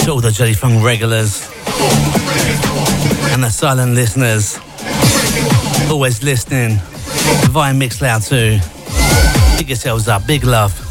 to all the Jelly Funk regulars and the silent listeners, always listening via Mixcloud too. Pick yourselves up, big love.